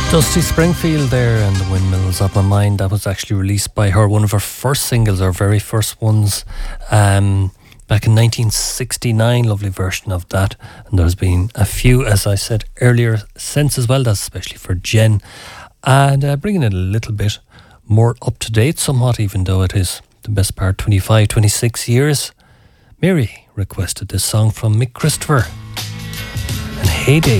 Dusty Springfield there and the Windmills of My Mind. That was actually released by her, one of her first singles, her very first ones, back in 1969. Lovely version of that. And there's been a few, as I said earlier, since as well. That's especially for Jen. And bringing it a little bit more up to date, somewhat, even though it is the best part 25, 26 years. Mary requested this song from Mick Christopher and Heyday.